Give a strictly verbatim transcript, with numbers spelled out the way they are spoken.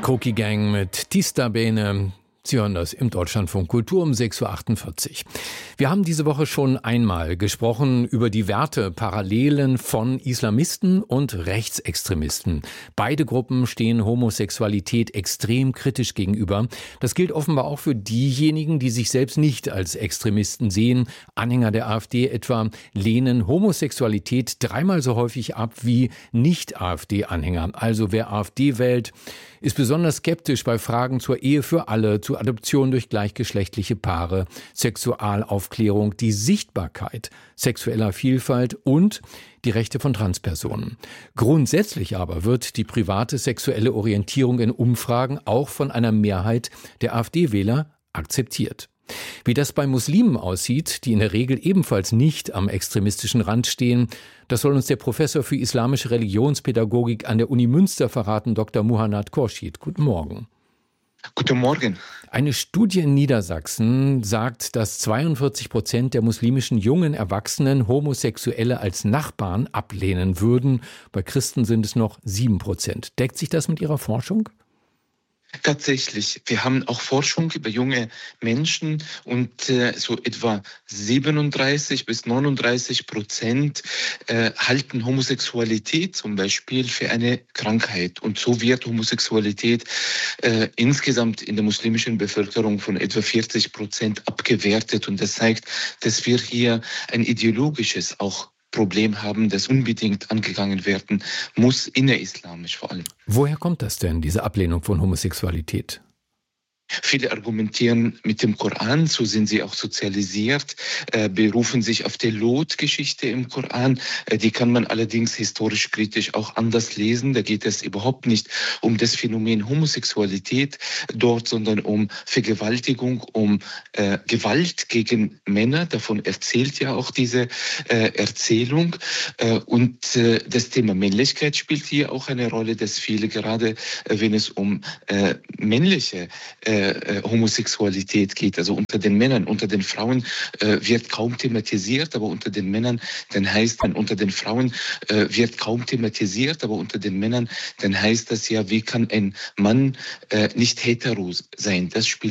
Cookie Gang mit Tista Bene. Sie hören das im Deutschlandfunk Kultur um sechs Uhr achtundvierzig. Wir haben diese Woche schon einmal gesprochen über die Werteparallelen von Islamisten und Rechtsextremisten. Beide Gruppen stehen Homosexualität extrem kritisch gegenüber. Das gilt offenbar auch für diejenigen, die sich selbst nicht als Extremisten sehen. Anhänger der AfD etwa lehnen Homosexualität dreimal so häufig ab wie Nicht-AfD-Anhänger. Also wer AfD wählt, ist besonders skeptisch bei Fragen zur Ehe für alle, zur Adoption durch gleichgeschlechtliche Paare, Sexualaufklärung, die Sichtbarkeit sexueller Vielfalt und die Rechte von Transpersonen. Grundsätzlich aber wird die private sexuelle Orientierung in Umfragen auch von einer Mehrheit der AfD-Wähler akzeptiert. Wie das bei Muslimen aussieht, die in der Regel ebenfalls nicht am extremistischen Rand stehen, das soll uns der Professor für islamische Religionspädagogik an der Uni Münster verraten, Doktor Muhannad Khorshid. Guten Morgen. Guten Morgen. Eine Studie in Niedersachsen sagt, dass zweiundvierzig Prozent der muslimischen jungen Erwachsenen Homosexuelle als Nachbarn ablehnen würden. Bei Christen sind es noch sieben Prozent. Deckt sich das mit Ihrer Forschung? Tatsächlich. Wir haben auch Forschung über junge Menschen und äh, so etwa siebenunddreißig bis neununddreißig Prozent äh, halten Homosexualität zum Beispiel für eine Krankheit. Und so wird Homosexualität äh, insgesamt in der muslimischen Bevölkerung von etwa vierzig Prozent abgewertet. Und das zeigt, dass wir hier ein ideologisches auch Problem haben, das unbedingt angegangen werden muss, innerislamisch vor allem. Woher kommt das denn, diese Ablehnung von Homosexualität? Viele argumentieren mit dem Koran, so sind sie auch sozialisiert, äh, berufen sich auf die Lot-Geschichte im Koran. Äh, die kann man allerdings historisch kritisch auch anders lesen. Da geht es überhaupt nicht um das Phänomen Homosexualität dort, sondern um Vergewaltigung, um äh, Gewalt gegen Männer. Davon erzählt ja auch diese äh, Erzählung. Äh, und äh, das Thema Männlichkeit spielt hier auch eine Rolle, dass viele gerade, äh, wenn es um äh, männliche äh, Homosexualität geht, also unter den Männern, unter den Frauen äh, wird kaum thematisiert, aber unter den Männern, dann heißt dann unter den Frauen äh, wird kaum thematisiert, aber unter den Männern, dann heißt das ja, wie kann ein Mann äh, nicht hetero sein? Das spielt